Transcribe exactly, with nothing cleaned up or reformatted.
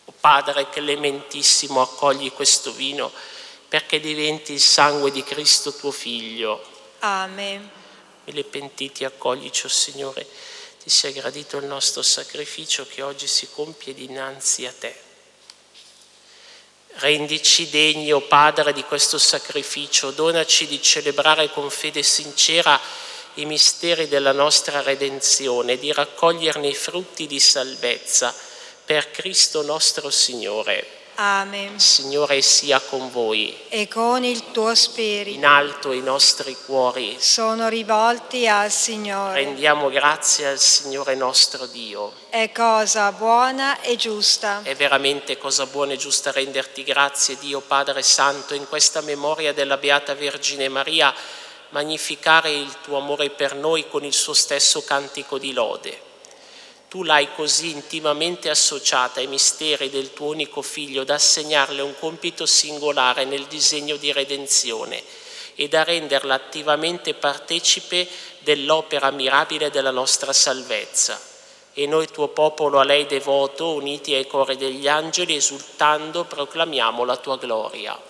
O Padre clementissimo, accogli questo vino perché diventi il sangue di Cristo tuo Figlio. Amen. Mille pentiti, accoglici, o Signore, ti sia gradito il nostro sacrificio che oggi si compie dinanzi a te. Rendici degni, o Padre, di questo sacrificio, donaci di celebrare con fede sincera i misteri della nostra redenzione, di raccoglierne i frutti di salvezza per Cristo nostro Signore. Amen. Il Signore sia con voi. E con il tuo spirito. In alto i nostri cuori. Sono rivolti al Signore. Rendiamo grazie al Signore nostro Dio. È cosa buona e giusta. È veramente cosa buona e giusta renderti grazie, Dio Padre Santo, in questa memoria della Beata Vergine Maria, magnificare il tuo amore per noi con il suo stesso cantico di lode. Tu l'hai così intimamente associata ai misteri del tuo unico Figlio da assegnarle un compito singolare nel disegno di redenzione e da renderla attivamente partecipe dell'opera mirabile della nostra salvezza. E noi, tuo popolo, a lei devoto, uniti ai cori degli angeli, esultando, proclamiamo la tua gloria.